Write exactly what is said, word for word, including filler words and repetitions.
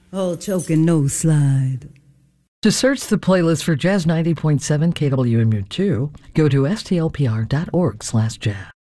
All choking, no slide. To search the playlist for Jazz ninety point seven K W M U two, go to S T L P R dot org slash jazz.